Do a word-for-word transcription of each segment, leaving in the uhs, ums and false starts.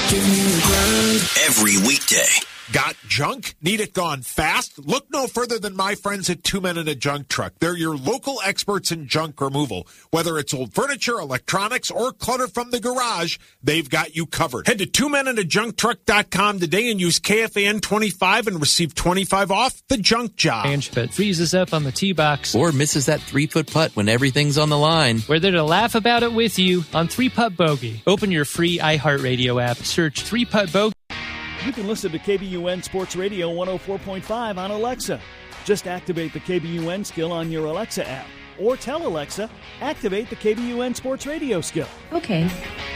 Give me a break. Every weekday. Got junk? Need it gone fast? Look no further than my friends at Two Men and a Junk Truck. They're your local experts in junk removal. Whether it's old furniture, electronics, or clutter from the garage, they've got you covered. Head to two men and a junk truck dot com today and use K F A N twenty-five and receive twenty-five off the junk job. If it freezes up on the tee box or misses that three-foot putt when everything's on the line, we're there to laugh about it with you on Three Putt Bogey. Open your free iHeartRadio app, search Three Putt Bogey. You can listen to K B U N Sports Radio one oh four point five on Alexa. Just activate the K B U N skill on your Alexa app. Or tell Alexa, activate the K B U N Sports Radio skill. Okay.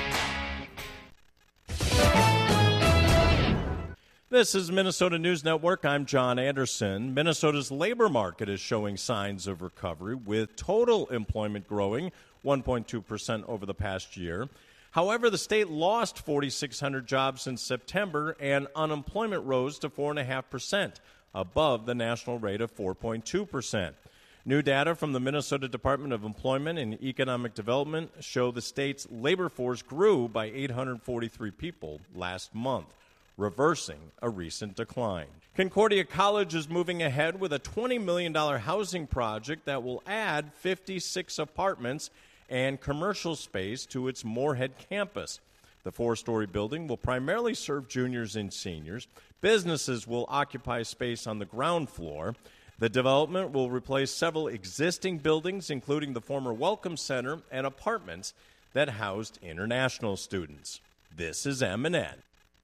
This is Minnesota News Network. I'm John Anderson. Minnesota's labor market is showing signs of recovery, with total employment growing one point two percent over the past year. However, the state lost four thousand six hundred jobs since September, and unemployment rose to four point five percent, above the national rate of four point two percent. New data from the Minnesota Department of Employment and Economic Development show the state's labor force grew by eight hundred forty-three people last month, reversing a recent decline. Concordia College is moving ahead with a twenty million dollars housing project that will add fifty-six apartments and commercial space to its Moorhead campus. The four-story building will primarily serve juniors and seniors. Businesses will occupy space on the ground floor. The development will replace several existing buildings, including the former Welcome Center and apartments that housed international students. This is M and N.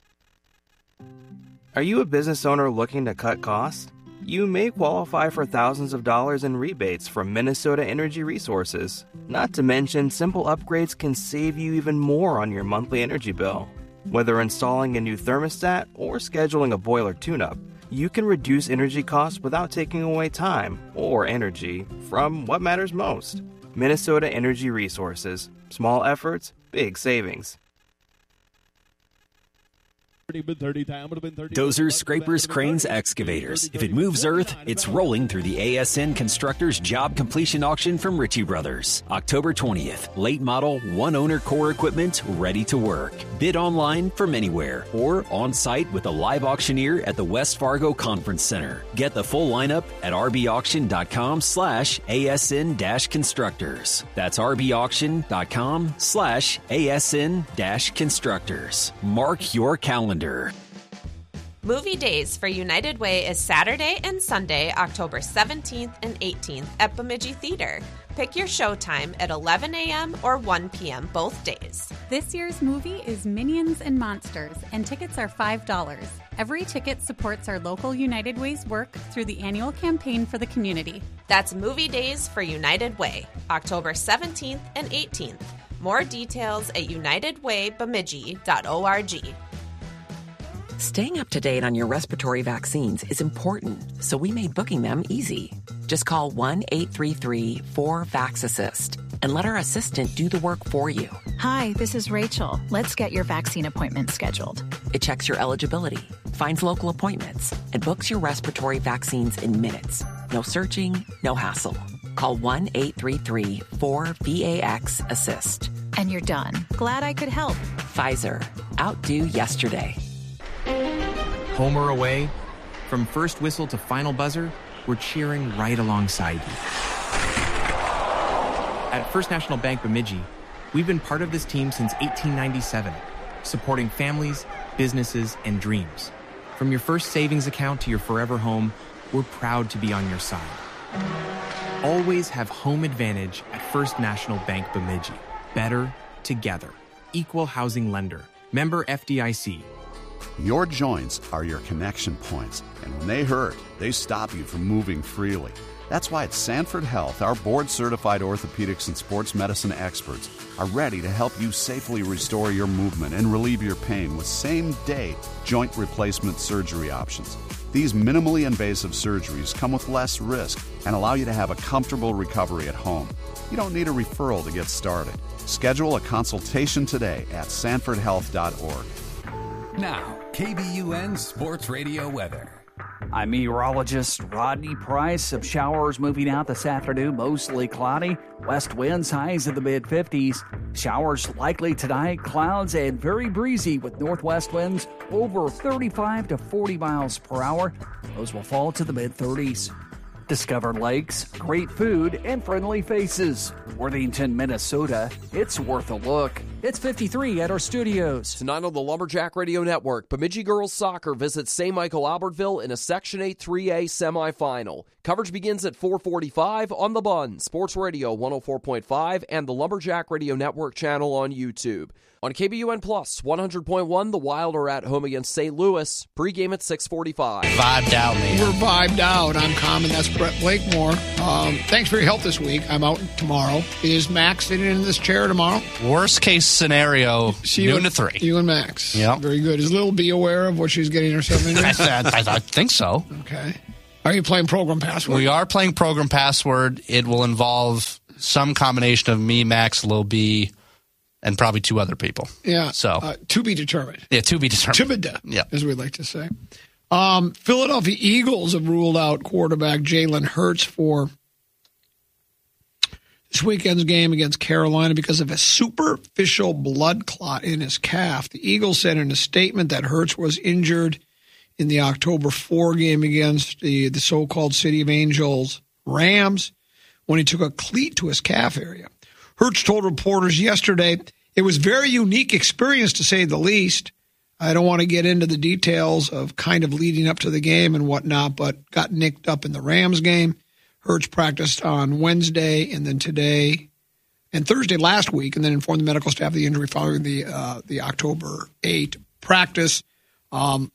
Are you a business owner looking to cut costs? You may qualify for thousands of dollars in rebates from Minnesota Energy Resources. Not to mention, simple upgrades can save you even more on your monthly energy bill. Whether installing a new thermostat or scheduling a boiler tune-up, you can reduce energy costs without taking away time or energy from what matters most. Minnesota Energy Resources. Small efforts, big savings. Dozers, scrapers, cranes, excavators. If it moves earth, it's rolling through the A S N Constructors Job Completion Auction from Ritchie Brothers. October twentieth. Late model, one-owner core equipment ready to work. Bid online from anywhere or on-site with a live auctioneer at the West Fargo Conference Center. Get the full lineup at rbauction.com slash ASN dash constructors. That's rbauction.com slash ASN dash constructors. Mark your calendar. Movie Days for United Way is Saturday and Sunday, October seventeenth and eighteenth at Bemidji Theater. Pick your showtime at eleven a.m. or one p.m. both days. This year's movie is Minions and Monsters, and tickets are five dollars. Every ticket supports our local United Way's work through the annual campaign for the community. That's Movie Days for United Way, October seventeenth and eighteenth. More details at united way bemidji dot org. Staying up to date on your respiratory vaccines is important, so we made booking them easy. Just call one eight three three four VAX-ASSIST and let our assistant do the work for you. Hi, this is Rachel. Let's get your vaccine appointment scheduled. It checks your eligibility, finds local appointments, and books your respiratory vaccines in minutes. No searching, no hassle. Call one eight three three four VAX-ASSIST. And you're done. Glad I could help. Pfizer. Outdo yesterday. Home or away, from first whistle to final buzzer, we're cheering right alongside you. At First National Bank Bemidji, we've been part of this team since eighteen ninety-seven, supporting families, businesses, and dreams. From your first savings account to your forever home, we're proud to be on your side. Always have home advantage at First National Bank Bemidji. Better together. Equal housing lender. Member F D I C. Your joints are your connection points, and when they hurt, they stop you from moving freely. That's why at Sanford Health, our board-certified orthopedics and sports medicine experts are ready to help you safely restore your movement and relieve your pain with same-day joint replacement surgery options. These minimally invasive surgeries come with less risk and allow you to have a comfortable recovery at home. You don't need a referral to get started. Schedule a consultation today at sanford health dot org. Now, K B U N Sports Radio weather. I'm meteorologist Rodney Price. Some showers moving out this afternoon, mostly cloudy. West winds highs in the mid fifties. Showers likely tonight, clouds and very breezy with northwest winds over thirty-five to forty miles per hour. Those will fall to the mid thirties. Discover lakes, great food, and friendly faces. Worthington, Minnesota. It's worth a look. It's fifty-three at our studios. Tonight on the Lumberjack Radio Network, Bemidji Girls Soccer visits Saint Michael Albertville in a Section eight three A semifinal. Coverage begins at four forty-five on The Bun, Sports Radio one oh four point five, and the Lumberjack Radio Network channel on YouTube. On K B U N Plus, one hundred point one, the Wild are at home against Saint Louis. Pregame at six forty-five. Vibed out, man. We're vibed out. I'm Common. That's Brett Blakemore. Um, thanks for your help this week. I'm out tomorrow. Is Max sitting in this chair tomorrow? Worst case scenario, See noon you, to three. You and Max. Yep. Very good. Is Lil B aware of what she's getting herself into? I, I, I think so. Okay. Are you playing Program Password? We are playing Program Password. It will involve some combination of me, Max, Lil B, and probably two other people. Yeah. So uh, to be determined. Yeah, to be determined. Tibida, yeah, as we like to say. Um, Philadelphia Eagles have ruled out quarterback Jalen Hurts for this weekend's game against Carolina because of a superficial blood clot in his calf. The Eagles said in a statement that Hurts was injured in the October fourth game against the, the so-called City of Angels Rams when he took a cleat to his calf area. Hurts told reporters yesterday, it was a very unique experience to say the least. I don't want to get into the details of kind of leading up to the game and whatnot, but got nicked up in the Rams game. Hurts practiced on Wednesday and then today and Thursday last week, and then informed the medical staff of the injury following the uh, the October eighth practice. Um,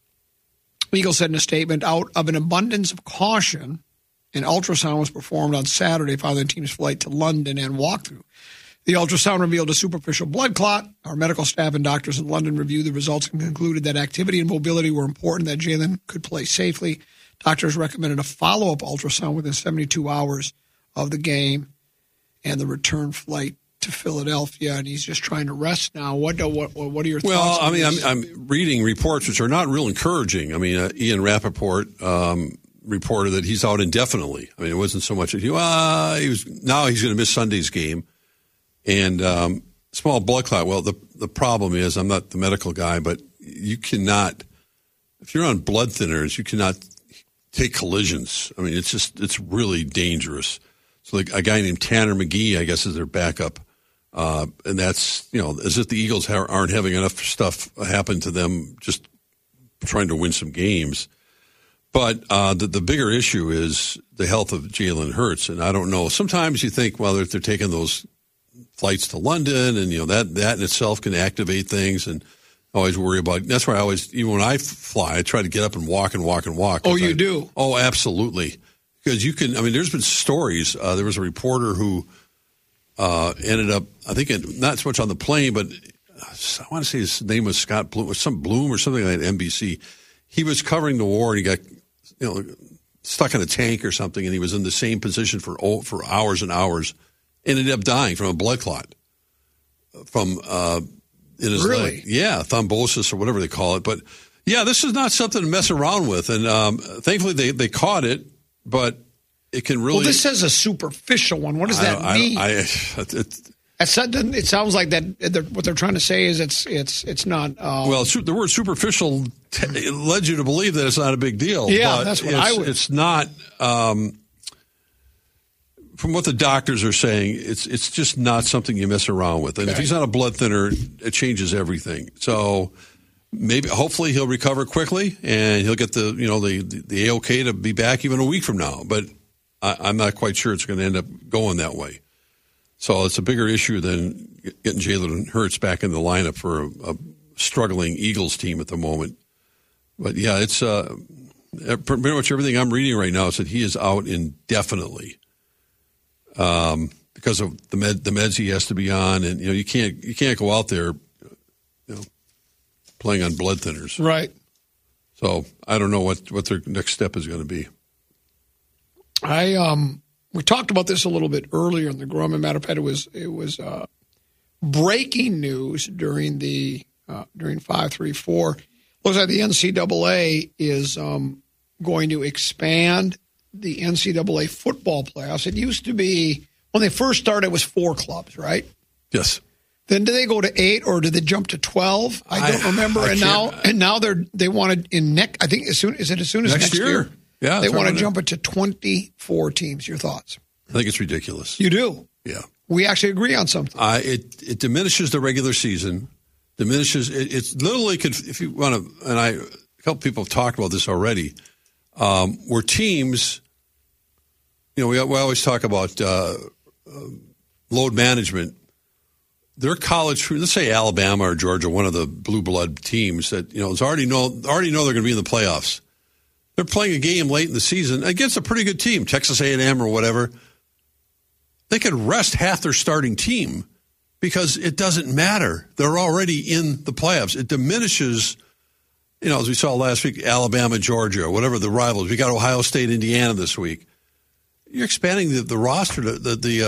Eagles said in a statement, out of an abundance of caution, an ultrasound was performed on Saturday following the team's flight to London and walkthrough. The ultrasound revealed a superficial blood clot. Our medical staff and doctors in London reviewed the results and concluded that activity and mobility were important, that Jalen could play safely. Doctors recommended a follow-up ultrasound within seventy-two hours of the game and the return flight to Philadelphia, and he's just trying to rest now. What what what are your well, thoughts? Well, I mean, this? I'm, I'm reading reports which are not real encouraging. I mean, uh, Ian Rappaport um, reported that he's out indefinitely. I mean, it wasn't so much that he, uh, he was now he's going to miss Sunday's game, and um, small blood clot. Well, the the problem is, I'm not the medical guy, but you cannot, if you're on blood thinners, you cannot take collisions. I mean, it's just it's really dangerous. So, like a guy named Tanner McGee, I guess, is their backup. Uh, and that's, you know, as if the Eagles ha- aren't having enough stuff happen to them just trying to win some games. But uh, the, the bigger issue is the health of Jalen Hurts. And I don't know. Sometimes you think, well, if they're taking those flights to London and, you know, that, that in itself can activate things, and always worry about. That's why I always, even when I fly, I try to get up and walk and walk and walk. Oh, you I, do? Oh, absolutely. Because you can, I mean, there's been stories. Uh, there was a reporter who uh, ended up, I think, it, not so much on the plane, but I want to say his name was Scott Bloom, or some Bloom or something like that, N B C. He was covering the war, and he got, you know, stuck in a tank or something, and he was in the same position for for hours and hours, and ended up dying from a blood clot from uh, in his really? leg. Yeah, thrombosis or whatever they call it. But yeah, this is not something to mess around with, and um, thankfully they they caught it. But it can really. Well, this says a superficial one. What does that I, mean? I, I, it, it sounds like that. They're, what they're trying to say is it's it's it's not. Um, well, the word superficial t- led you to believe that it's not a big deal. Yeah, but that's what it's, I would. It's not. Um, from what the doctors are saying, it's it's just not something you mess around with. And okay. if he's on a blood thinner, it changes everything. So. Maybe, hopefully, he'll recover quickly and he'll get the, you know, the the, the A-OK to be back even a week from now. But I, I'm not quite sure it's going to end up going that way. So it's a bigger issue than getting Jalen Hurts back in the lineup for a, a struggling Eagles team at the moment. But yeah, it's uh, pretty much everything I'm reading right now is that he is out indefinitely um, because of the med the meds he has to be on, and you know you can't you can't go out there, you know, playing on blood thinners. Right. So I don't know what, what their next step is going to be. I um we talked about this a little bit earlier in the Grumman. Matter of fact, it was it was uh, breaking news during the uh, during five three four. Looks like the N C double A is um going to expand the N C double A football playoffs. It used to be, when they first started, it was four clubs, right? Yes. Then did they go to eight, or did they jump to twelve? I don't I, remember. I and now, and now they're they wanted in next. I think as soon is it as soon as next, next year? year? Yeah, they want to jump it to twenty-four teams. Your thoughts? I think it's ridiculous. You do? Yeah. We actually agree on something. Uh, it it diminishes the regular season. Diminishes. It, it's literally, if you want to, and I, a couple people have talked about this already. Um, where teams, you know, we, we always talk about uh, uh, load management. Their college, let's say Alabama or Georgia, one of the blue blood teams that, you know, is already know already know they're going to be in the playoffs. They're playing a game late in the season against a pretty good team, Texas A and M or whatever. They could rest half their starting team because it doesn't matter. They're already in the playoffs. It diminishes, you know, as we saw last week, Alabama, Georgia, whatever the rivals. We got Ohio State, Indiana this week. You're expanding the, the roster, the the,